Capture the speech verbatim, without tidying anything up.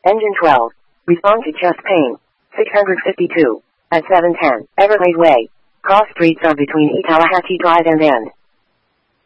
Engine twelve. Respond to chest pain. six hundred fifty-two. At seven ten. Everglade Way. Cross streets are between E Tallahatchie Drive and End.